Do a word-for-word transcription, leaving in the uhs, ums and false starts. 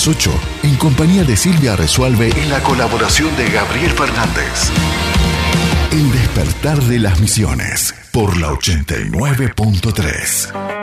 las ocho, en compañía de Silvia Resualve, en la colaboración de Gabriel Fernández. El despertar de las misiones, por la ochenta y nueve punto tres.